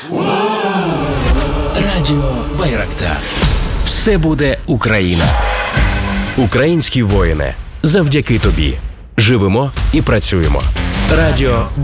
Радіо Байрактар. Все буде Україна. Українські воїни, завдяки тобі. Живемо і працюємо. Радіо